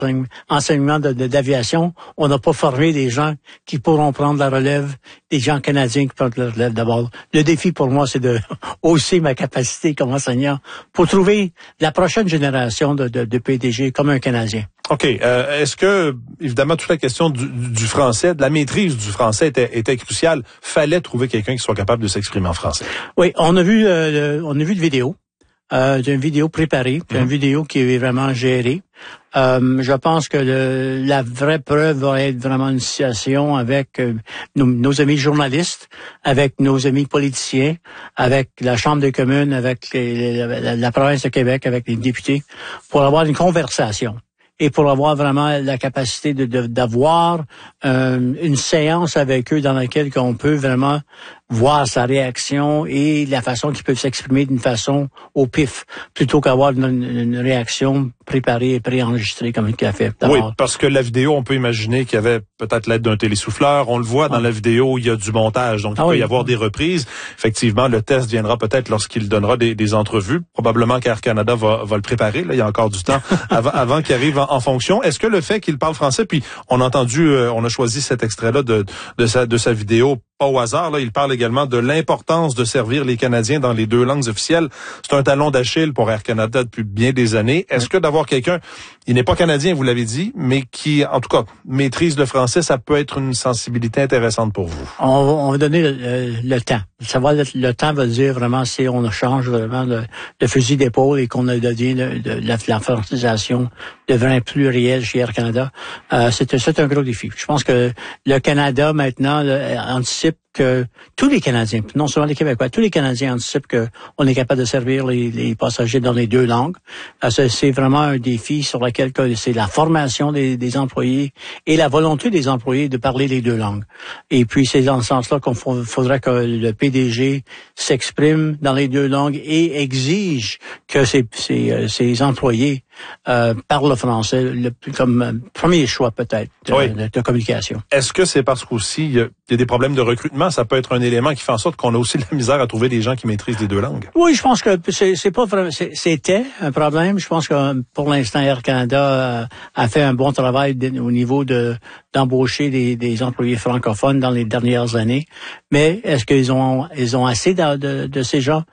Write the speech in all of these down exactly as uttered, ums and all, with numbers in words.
enseignement de, de, d'aviation, on n'a pas formé des gens qui pourront prendre la relève, des gens canadiens qui prennent la relève d'abord. Le défi pour moi, c'est de hausser ma capacité comme enseignant pour trouver la prochaine génération de, de, de P D G comme un Canadien. OK. Euh, est-ce que, évidemment, toute la question du, du français, de la maîtrise du français était, était cruciale? Fallait trouver quelqu'un qui soit capable de s'exprimer en français. Oui, on a vu, euh, le, on a vu de vidéo. Euh, d'une vidéo préparée, puis mmh. une vidéo qui est vraiment gérée. Euh, je pense que le, la vraie preuve va être vraiment une situation avec euh, nos, nos amis journalistes, avec nos amis politiciens, avec la Chambre des communes, avec les, la, la province de Québec, avec les députés, pour avoir une conversation. Et pour avoir vraiment la capacité de, de d'avoir euh, une séance avec eux dans laquelle on peut vraiment voir sa réaction et la façon qu'ils peuvent s'exprimer d'une façon au pif, plutôt qu'avoir une, une réaction préparée et préenregistrée comme il a fait. Oui, parce que la vidéo, on peut imaginer qu'il y avait peut-être l'aide d'un télésouffleur. On le voit dans ah. la vidéo, il y a du montage, donc il ah peut oui. y avoir des reprises. Effectivement, le test viendra peut-être lorsqu'il donnera des, des entrevues. Probablement qu'Air Canada va, va le préparer. Là, il y a encore du temps avant, avant qu'il arrive en, en fonction. Est-ce que le fait qu'il parle français, puis on a entendu, euh, on a choisi cet extrait-là de, de sa, de sa vidéo pas au hasard, là, il parle également de l'importance de servir les Canadiens dans les deux langues officielles. C'est un talon d'Achille pour Air Canada depuis bien des années. Est-ce que d'avoir quelqu'un, il n'est pas canadien, vous l'avez dit, mais qui, en tout cas, maîtrise le français, ça peut être une sensibilité intéressante pour vous? On, on va donner le, le, le temps. Ça va, le, le temps va dire vraiment si on change vraiment le, le fusil d'épaule et qu'on a devient de, de, de la, la francisation devient plus réelle chez Air Canada. Euh, c'est, c'est un gros défi. Je pense que le Canada maintenant le, anticipe que tous les Canadiens, non seulement les Québécois, tous les Canadiens anticipent qu'on est capable de servir les, les passagers dans les deux langues. C'est, c'est vraiment un défi sur lequel c'est la formation des, des employés et la volonté des employés de parler les deux langues. Et puis c'est dans ce sens-là qu'on f- faudrait que le P D G s'exprime dans les deux langues et exige que ses, ses, ses employés euh, parlent le français le, comme euh, premier choix peut-être de, oui. de, de communication. Est-ce que c'est parce qu'aussi il y, y a des problèmes de recrutement? Ça peut être un élément qui fait en sorte qu'on a aussi de la misère à trouver des gens qui maîtrisent les deux langues. Oui, je pense que c'est, c'est pas vraiment, c'est, c'était un problème. Je pense que pour l'instant, Air Canada a, a fait un bon travail de, au niveau de d'embaucher des, des employés francophones dans les dernières années. Mais est-ce qu'ils ont ils ont assez de, de, de ces gens?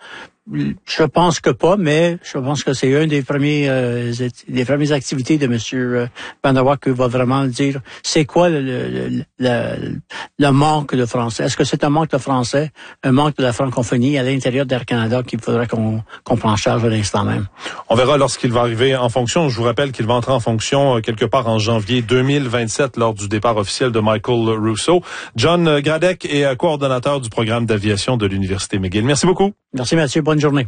Je pense que pas, mais je pense que c'est une des premiers euh, des premières activités de Monsieur Van der Walt qui va vraiment dire c'est quoi le, le, le, le manque de français. Est-ce que c'est un manque de français, un manque de la francophonie à l'intérieur d'Air Canada qu'il faudrait qu'on qu'on prenne en charge à l'instant même? On verra lorsqu'il va arriver en fonction. Je vous rappelle qu'il va entrer en fonction quelque part en janvier deux mille vingt-sept lors du départ officiel de Michael Rousseau. John Gradec est coordonnateur du programme d'aviation de l'Université McGill. Merci beaucoup. Merci Mathieu. Bonne journée.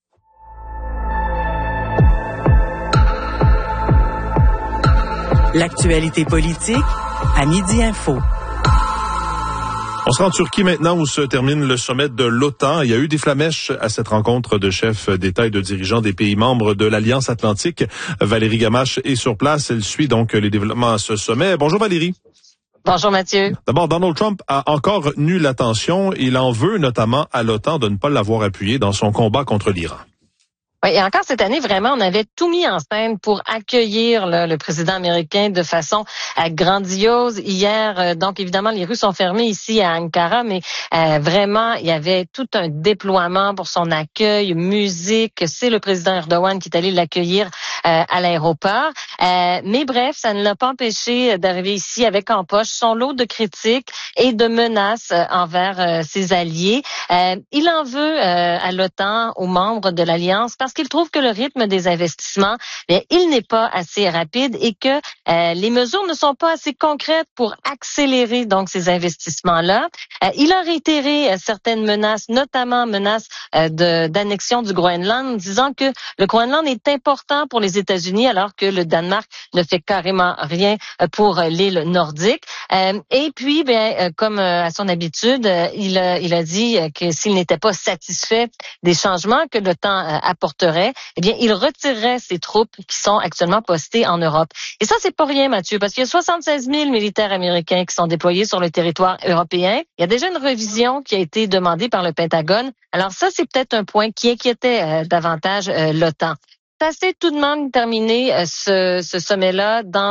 L'actualité politique à Midi Info. On sera en Turquie maintenant où se termine le sommet de l'OTAN. Il y a eu des flamèches à cette rencontre de chefs d'État et de dirigeants des pays membres de l'Alliance Atlantique. Valérie Gamache est sur place. Elle suit donc les développements à ce sommet. Bonjour Valérie. Bonjour Mathieu. D'abord, Donald Trump a encore retenu l'attention. Il en veut notamment à l'OTAN de ne pas l'avoir appuyé dans son combat contre l'Iran. Oui, et encore cette année, vraiment, on avait tout mis en scène pour accueillir là, le président américain de façon euh, grandiose. Hier, euh, donc évidemment, les rues sont fermées ici à Ankara, mais euh, vraiment, il y avait tout un déploiement pour son accueil, musique. C'est le président Erdogan qui est allé l'accueillir euh, à l'aéroport. Euh, mais bref, ça ne l'a pas empêché d'arriver ici avec en poche son lot de critiques et de menaces euh, envers euh, ses alliés. Euh, il en veut euh, à l'OTAN, aux membres de l'Alliance, parce qu'il trouve que le rythme des investissements, bien, il n'est pas assez rapide et que euh, les mesures ne sont pas assez concrètes pour accélérer donc ces investissements-là. Euh, il a réitéré euh, certaines menaces, notamment menaces euh, de, d'annexion du Groenland, disant que le Groenland est important pour les États-Unis alors que le Danemark ne fait carrément rien pour l'île nordique. Euh, et puis, bien, euh, comme euh, à son habitude, euh, il, a, il a dit que s'il n'était pas satisfait des changements que l'OTAN euh, apporterait, eh bien, il retirerait ses troupes qui sont actuellement postées en Europe. Et ça, c'est pas rien, Mathieu, parce qu'il y a soixante-seize mille militaires américains qui sont déployés sur le territoire européen. Il y a déjà une révision qui a été demandée par le Pentagone. Alors ça, c'est peut-être un point qui inquiétait euh, davantage euh, l'OTAN. Ça s'est tout de même terminé, euh, ce, ce sommet-là, dans